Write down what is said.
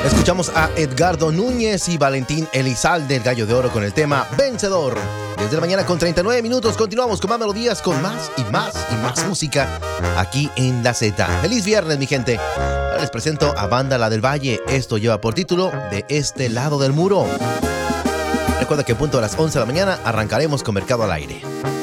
Escuchamos a Edgardo Núñez y Valentín Elizalde, el Gallo de Oro, con el tema Vencedor. Desde la mañana con 39 minutos continuamos con más melodías, con más y más y más música aquí en La Z. Feliz viernes, mi gente. Ahora les presento a Banda La del Valle. Esto lleva por título De este lado del muro. Recuerda que a punto a las 11 de la mañana arrancaremos con Mercado al Aire.